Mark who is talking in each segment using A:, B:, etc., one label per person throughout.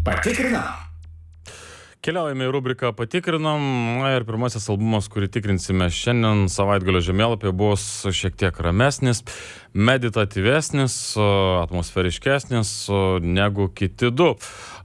A: Patikrinam.
B: Keliaujame į rubriką Patikrinam. Ir pirmasis albumas, kurį tikrinsime šiandien savaitgalio žemėlapyje, bus šiek tiek ramesnis, meditatyvesnis, atmosferiškesnis negu kiti du.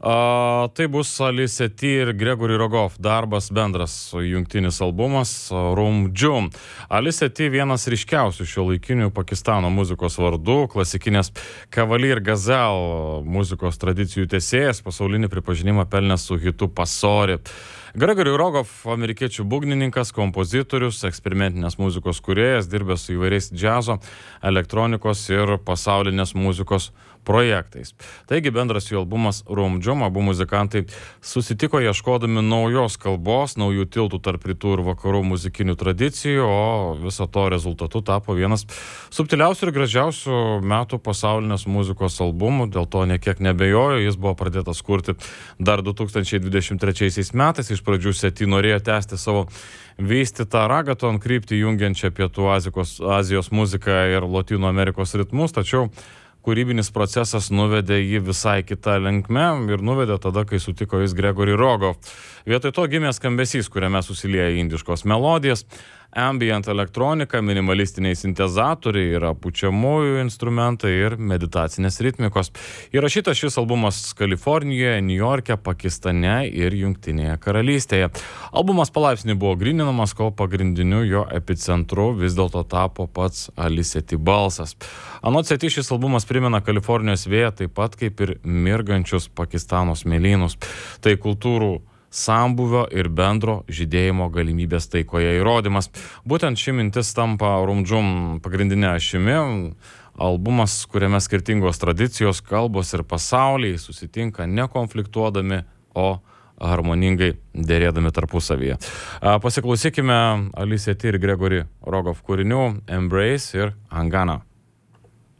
B: Tai bus Alicia T ir Gregory Rogov darbas, bendras jungtinis albumas Rum Jum. Alicia T vienas ryškiausių šiuolaikinių Pakistano muzikos vardų, klasikinės Cavalier Gazelle muzikos tradicijų tęsėjas, pasaulinį pripažinimą pelnęs su hitu Pasori. Gregory Rogov, amerikiečių būgnininkas, kompozitorius, eksperimentinės muzikos kūrėjas, dirbęs su įvairiais džiazo, elektronikos ir pasaulinės muzikos projektais. Taigi bendras jų albumas Rum Jum, abu muzikantai susitiko ieškodami naujos kalbos, naujų tiltų tarp rytų ir vakarų muzikinių tradicijų, o viso to rezultatu tapo vienas subtiliausių ir gražiausių metų pasaulinės muzikos albumų. Dėl to nekiek nebejoju, jis buvo pradėtas kurti dar 2023 metais. Iš pradžių Seti norėjo tęsti savo vystytą ragaton kryptį jungiančią Pietų Azijos muziką ir Lotynų Amerikos ritmus, tačiau kūrybinis procesas nuvedė jį visai kitą linkme ir nuvedė tada, kai sutiko jis Gregory Rogov. Vietoj to gimė skambesys, kuriame susilieja indiškos melodijas, ambient elektronika, minimalistiniai sintezatoriai, yra pučiamųjų instrumentai ir meditacinės ritmikos. Įrašytas šis albumas Kalifornijoje, Niujorke, Pakistane ir Jungtinėje karalystėje. Albumas palaipsniui buvo gryninamas, kol pagrindiniu jo epicentru vis dėlto tapo pats Alicia T balsas. Anot Seti, šis albumas primena Kalifornijos vėją, taip pat kaip ir mirgančius Pakistano smėlynus. Tai kultūrų sambuvio ir bendro žydėjimo galimybės taikoje įrodymas. Būtent ši mintis tampa Rum Jum pagrindinė ašimi. Albumas, kuriame skirtingos tradicijos, kalbos ir pasauliai susitinka nekonfliktuodami, o harmoningai dėrėdami tarpusavyje. Pasiklausykime Alicia T ir Gregory Rogov kūrinių Embrace ir Angana.